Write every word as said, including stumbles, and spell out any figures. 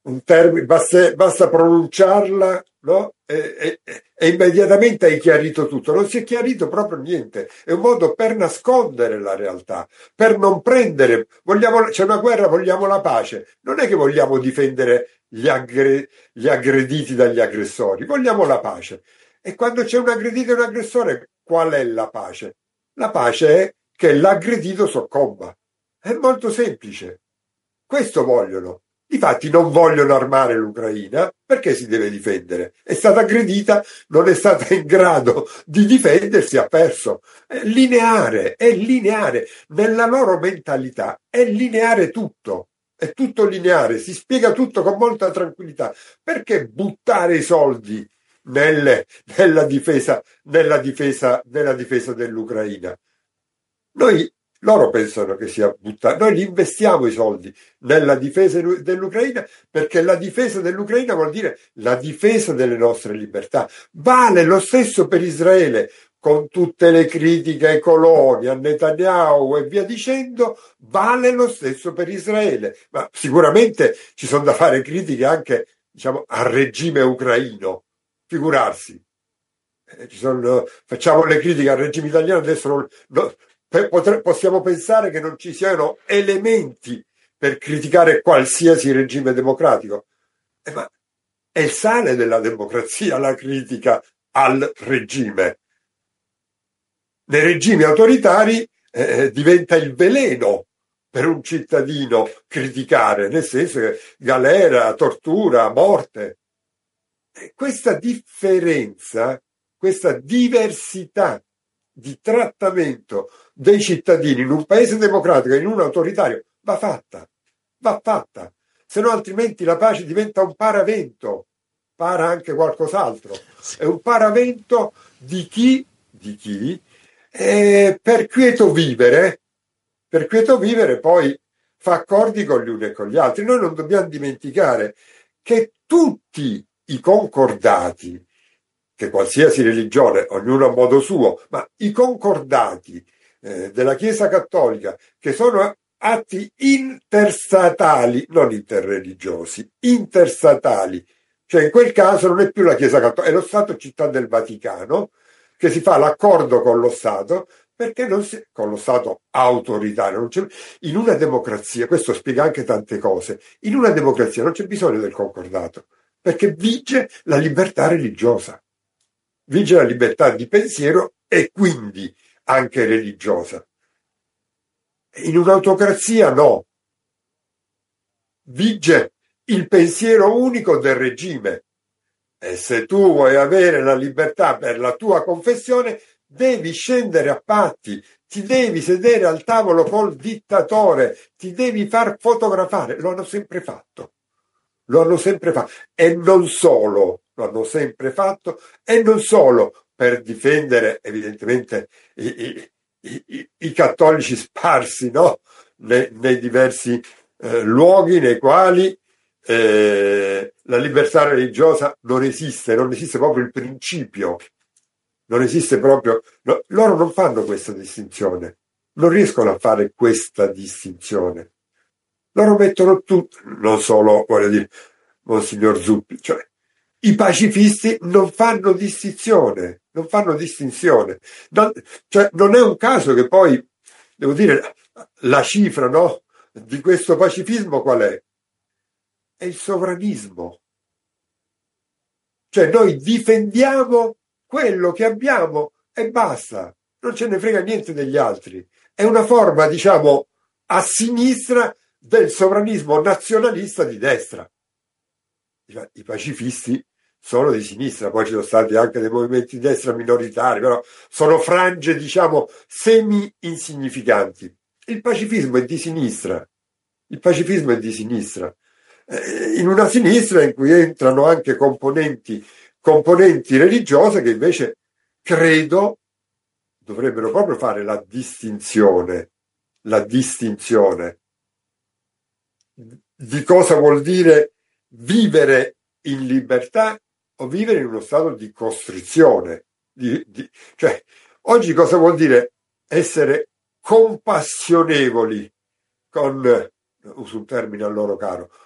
un termine, basta, basta pronunciarla, no? E, e, e immediatamente hai chiarito tutto. Non si è chiarito proprio niente. È un modo per nascondere la realtà, per non prendere. Vogliamo, c'è una guerra, vogliamo la pace. Non è che vogliamo difendere gli, aggre, gli aggrediti dagli aggressori, vogliamo la pace. E quando c'è un aggredito e un aggressore, qual è la pace? La pace è che l'aggredito soccomba. È molto semplice. Questo vogliono. Difatti non vogliono armare l'Ucraina perché si deve difendere. È stata aggredita, non è stata in grado di difendersi, ha perso. È lineare, è lineare. Nella loro mentalità è lineare tutto. È tutto lineare, si spiega tutto con molta tranquillità. Perché buttare i soldi nelle, nella difesa, nella difesa, nella difesa dell'Ucraina? Noi Loro pensano che sia buttare. Noi li investiamo i soldi nella difesa dell'Ucraina perché la difesa dell'Ucraina vuol dire la difesa delle nostre libertà. Vale lo stesso per Israele, con tutte le critiche ai coloni, a Netanyahu e via dicendo, vale lo stesso per Israele. Ma sicuramente ci sono da fare critiche anche, diciamo, al regime ucraino. Figurarsi. Eh, ci sono, facciamo le critiche al regime italiano, adesso non, no, Potre, possiamo pensare che non ci siano elementi per criticare qualsiasi regime democratico. Eh, ma è il sale della democrazia la critica al regime. Nei regimi autoritari eh, diventa il veleno per un cittadino criticare, nel senso che galera, tortura, morte. E questa differenza, questa diversità di trattamento dei cittadini in un paese democratico e in un autoritario va fatta, va fatta, se no altrimenti la pace diventa un paravento, para anche qualcos'altro, è un paravento di chi, di chi eh, per quieto vivere, per quieto vivere poi fa accordi con gli uni e con gli altri. Noi non dobbiamo dimenticare che tutti i concordati, che qualsiasi religione, ognuno a modo suo, ma i concordati eh, della Chiesa Cattolica, che sono atti interstatali, non interreligiosi, interstatali, cioè in quel caso non è più la Chiesa Cattolica, è lo Stato Città del Vaticano, che si fa l'accordo con lo Stato, perché non si, con lo Stato autoritario. Non c'è, in una democrazia, questo spiega anche tante cose, in una democrazia non c'è bisogno del concordato, perché vige la libertà religiosa. Vige la libertà di pensiero e quindi anche religiosa. In un'autocrazia no. Vige il pensiero unico del regime. E se tu vuoi avere la libertà per la tua confessione, devi scendere a patti, ti devi sedere al tavolo col dittatore, ti devi far fotografare. Lo hanno sempre fatto. Lo hanno sempre fatto. E non solo, lo hanno sempre fatto, e non solo per difendere evidentemente i, i, i, i cattolici sparsi, no? nei, nei diversi eh, luoghi nei quali eh, la libertà religiosa non esiste, non esiste proprio il principio, non esiste proprio, no, loro non fanno questa distinzione, non riescono a fare questa distinzione. Loro mettono tutto, non solo, voglio dire, Monsignor Zuppi, cioè i pacifisti non fanno distinzione, non fanno distinzione. Non, cioè, non è un caso che poi, devo dire, la cifra, no, di questo pacifismo qual è? È il sovranismo. Cioè noi difendiamo quello che abbiamo e basta, non ce ne frega niente degli altri. È una forma, diciamo, a sinistra del sovranismo nazionalista di destra. I pacifisti sono di sinistra, poi ci sono stati anche dei movimenti di destra minoritari, però sono frange, diciamo, semi-insignificanti. Il pacifismo è di sinistra, il pacifismo è di sinistra, eh, in una sinistra in cui entrano anche componenti, componenti religiose che invece credo dovrebbero proprio fare la distinzione, la distinzione di cosa vuol dire vivere in libertà o vivere in uno stato di costrizione. Di, di, cioè, oggi cosa vuol dire essere compassionevoli con, uso un termine a loro caro,